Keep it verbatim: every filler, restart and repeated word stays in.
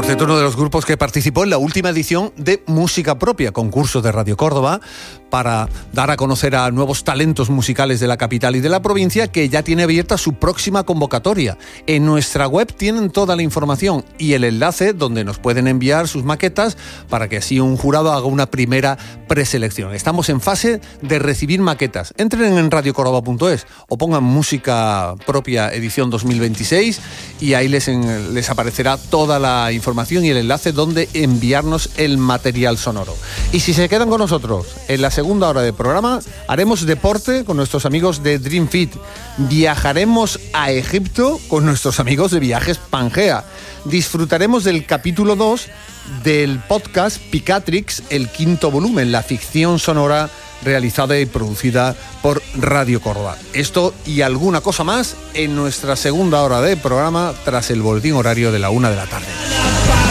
Por cierto, uno de los grupos que participó en la última edición de Música Propia, concurso de Radio Córdoba, para dar a conocer a nuevos talentos musicales de la capital y de la provincia, que ya tiene abierta su próxima convocatoria. En nuestra web tienen toda la información y el enlace donde nos pueden enviar sus maquetas para que así un jurado haga una primera preselección. Estamos en fase de recibir maquetas. Entren en radio córdoba punto es o pongan Música Propia edición dos mil veintiséis y ahí les, en, les aparecerá toda la información y el enlace donde enviarnos el material sonoro. Y si se quedan con nosotros en la segunda hora del programa, haremos deporte con nuestros amigos de Dream Fit. Viajaremos a Egipto con nuestros amigos de Viajes Pangea. Disfrutaremos del capítulo dos del podcast Picatrix, el quinto volumen, la ficción sonora realizada y producida por Radio Córdoba. Esto y alguna cosa más en nuestra segunda hora de programa tras el boletín horario de la una de la tarde.